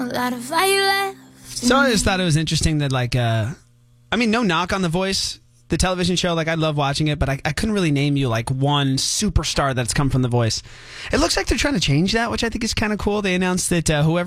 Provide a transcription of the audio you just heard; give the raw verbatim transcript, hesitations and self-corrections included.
a lot of fire left. So I just thought it was interesting that, like, uh, I mean, no knock on The Voice, the television show. Like, I love watching it, but I, I couldn't really name you, like, one superstar that's come from The Voice. It looks like they're trying to change that, which I think is kind of cool. They announced that uh, whoever